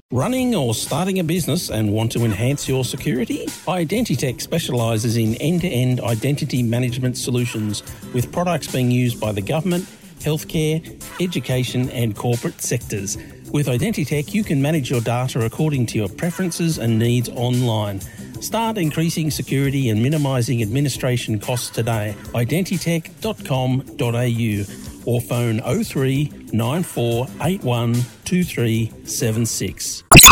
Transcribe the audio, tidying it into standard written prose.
Running or starting a business and want to enhance your security? Identitech specialises in end-to-end identity management solutions with products being used by the government, healthcare, education and corporate sectors. With Identitech, you can manage your data according to your preferences and needs online. Start increasing security and minimising administration costs today. Identitech.com.au or phone 03 9481 2376.